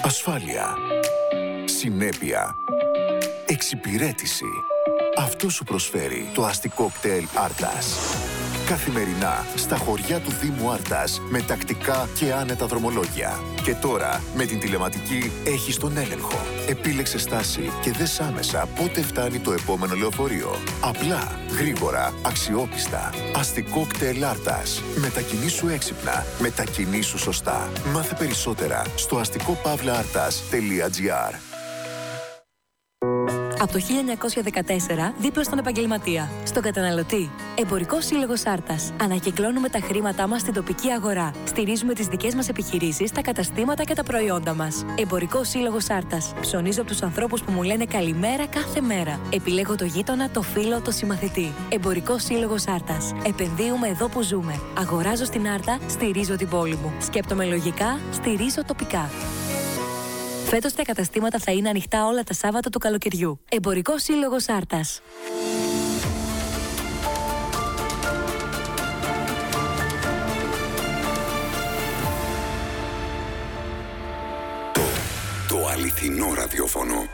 Ασφάλεια. Συνέπεια. Εξυπηρέτηση. Αυτό σου προσφέρει το αστικό κτέλ Άρτας. Καθημερινά στα χωριά του Δήμου Άρτας με τακτικά και άνετα δρομολόγια. Και τώρα με την τηλεματική έχεις τον έλεγχο. Επίλεξε στάση και δες άμεσα πότε φτάνει το επόμενο λεωφορείο. Απλά, γρήγορα, αξιόπιστα. Αστικό κτέλ Άρτας. Μετακινήσου έξυπνα. Μετακινήσου σωστά. Μάθε περισσότερα στο astiko-artas.gr. Από το 1914, δίπλα στον επαγγελματία, στον καταναλωτή. Εμπορικός Σύλλογος Άρτας. Ανακυκλώνουμε τα χρήματά μας στην τοπική αγορά. Στηρίζουμε τις δικές μας επιχειρήσεις, τα καταστήματα και τα προϊόντα μας. Εμπορικός Σύλλογος Άρτας. Ψωνίζω από τους ανθρώπους που μου λένε καλημέρα κάθε μέρα. Επιλέγω το γείτονα, το φίλο, το συμμαθητή. Εμπορικός Σύλλογος Άρτας. Επενδύουμε εδώ που ζούμε. Αγοράζω στην Άρτα, στηρίζω την πόλη μου. Σκέπτομαι λογικά, στηρίζω τοπικά. Φέτος τα καταστήματα θα είναι ανοιχτά όλα τα Σάββατα του καλοκαιριού. Εμπορικός Σύλλογος Άρτας. Το αληθινό ραδιόφωνο.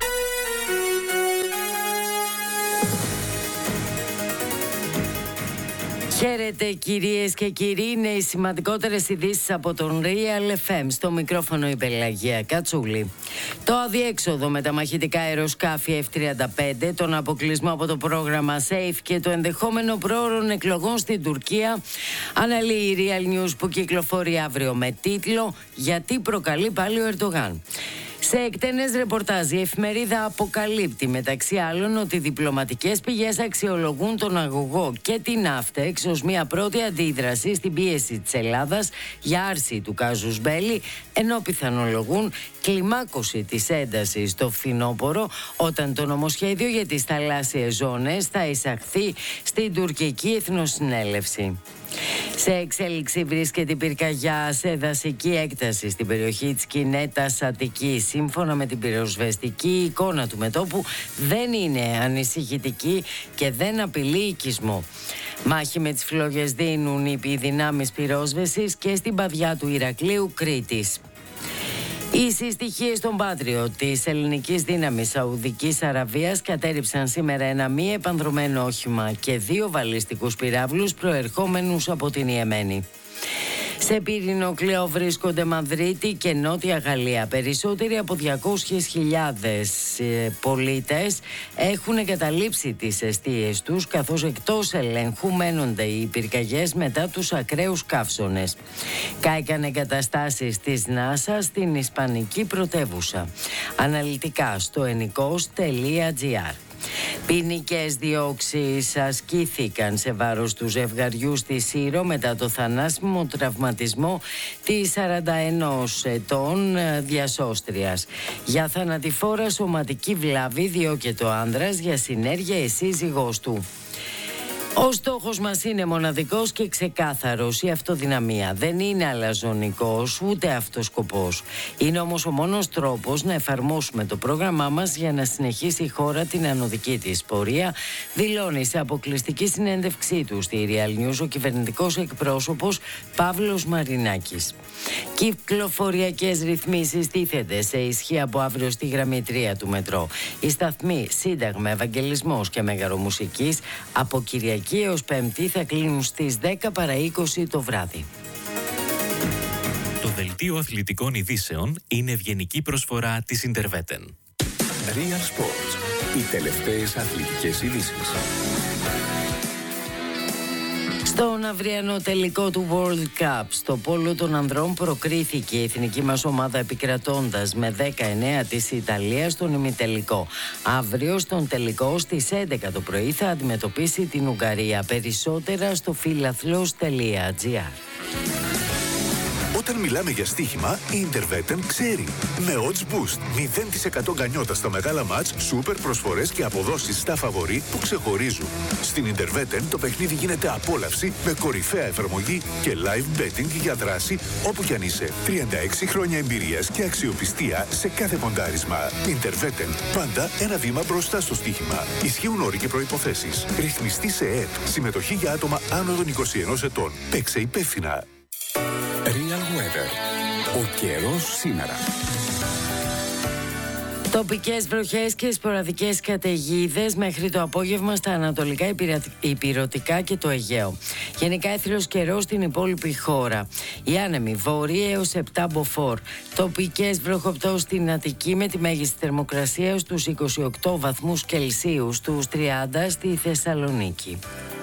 Χαίρετε κυρίες και κύριοι, είναι οι σημαντικότερες ειδήσεις από τον Real FM. Στο μικρόφωνο η Πελαγία Κατσούλη. Το αδιέξοδο με τα μαχητικά αεροσκάφη F-35, τον αποκλεισμό από το πρόγραμμα SAFE και το ενδεχόμενο πρόωρων εκλογών στην Τουρκία, αναλύει η Real News που κυκλοφορεί αύριο με τίτλο «Γιατί προκαλεί πάλι ο Ερντογάν». Σε εκτενές ρεπορτάζ, η εφημερίδα αποκαλύπτει μεταξύ άλλων ότι διπλωματικές πηγές αξιολογούν τον αγωγό και την Αύτεξ ως μια πρώτη αντίδραση στην πίεση της Ελλάδας για άρση του κάζους μπέλι, ενώ πιθανολογούν κλιμάκωση της έντασης στο φθινόπωρο όταν το νομοσχέδιο για τις θαλάσσιες ζώνες θα εισαχθεί στην τουρκική εθνοσυνέλευση. Σε εξέλιξη βρίσκεται η πυρκαγιά σε δασική έκταση στην περιοχή της Κινέτας Αττικής. Σύμφωνα με την πυροσβεστική εικόνα του μετώπου δεν είναι ανησυχητική και δεν απειλεί οικισμό. Μάχη με τις φλόγες δίνουν οι δυνάμεις πυρόσβεσης και στην παδιά του Ηρακλείου Κρήτης. Οι συστοιχίες των Πάτριο της ελληνικής δύναμης Σαουδικής Αραβίας κατέριψαν σήμερα ένα μη επανδρωμένο όχημα και 2 βαλιστικούς πυράβλους προερχόμενους από την Ιεμένη. Σε πυρηνοκλέο βρίσκονται Μαδρίτη και Νότια Γαλλία. Περισσότεροι από 200.000 πολίτες έχουν εγκαταλείψει τις εστίες τους, καθώς εκτός ελέγχου μένονται οι πυρκαγιές μετά τους ακραίους καύσονες. Κάηκαν εγκαταστάσεις της ΝΑΣΑ στην Ισπανική πρωτεύουσα. Αναλυτικά στο ennikos.gr. Ποινικές διώξεις ασκήθηκαν σε βάρος του ζευγαριού στη Σύρο μετά το θανάσιμο τραυματισμό της 41 ετών διασώστριας. Για θανατηφόρα σωματική βλάβη διώκεται ο άνδρας για συνέργεια η σύζυγός του. Ο στόχος μας είναι μοναδικός και ξεκάθαρος. Η αυτοδυναμία δεν είναι αλαζονικός ούτε αυτοσκοπός. Είναι όμως ο μόνος τρόπος να εφαρμόσουμε το πρόγραμμά μας για να συνεχίσει η χώρα την ανωδική της πορεία, δηλώνει σε αποκλειστική συνέντευξή του στη Real News ο κυβερνητικός εκπρόσωπος Παύλος Μαρινάκης. Κυκλοφοριακές ρυθμίσεις τίθενται σε ισχύ από αύριο στη γραμμή 3 του μετρό. Οι σταθμοί Σύνταγμα, Ευαγγελισμός και Μεγαρομουσικής από Κυριακή έως Πέμπτη θα κλείνουν στις 10 παρά 20 το βράδυ. Το δελτίο αθλητικών ειδήσεων είναι ευγενική προσφορά της Interveten. Real Sports. Οι τελευταίες αθλητικές ειδήσεις. Στον αυριανό τελικό του World Cup στο πόλο των ανδρών προκρίθηκε η εθνική μας ομάδα επικρατώντας με 19 της Ιταλίας στον ημιτελικό. Αύριο στον τελικό στις 11 το πρωί θα αντιμετωπίσει την Ουγγαρία. Περισσότερα στο φιλαθλός.gr. Όταν μιλάμε για στοίχημα, η Interveten ξέρει. Με odds boost, 0% γκανιότα στα μεγάλα μάτς, σούπερ προσφορές και αποδόσεις στα φαβορί που ξεχωρίζουν. Στην Interveten το παιχνίδι γίνεται απόλαυση με κορυφαία εφαρμογή και live betting για δράση όπου κι αν είσαι. 36 χρόνια εμπειρίας και αξιοπιστία σε κάθε ποντάρισμα. Interveten, πάντα ένα βήμα μπροστά στο στοίχημα. Ισχύουν όροι και προϋποθέσεις. Ρυθμιστή σε ΕΕΠ. Συμμετοχή για άτομα άνω των 21 ετών. Παίξε υπεύθυνα. Real Weather. Ο καιρός σήμερα. Τοπικές βροχές και σποραδικές καταιγίδες μέχρι το απόγευμα στα ανατολικά ηπειρωτικά και το Αιγαίο. Γενικά έθριος καιρός στην υπόλοιπη χώρα. Οι άνεμοι βόρειοι έως 7 μποφόρ. Τοπικές βροχοπτώσεις στην Αττική με τη μέγιστη θερμοκρασία στους 28 βαθμούς Κελσίου, στους 30 στη Θεσσαλονίκη.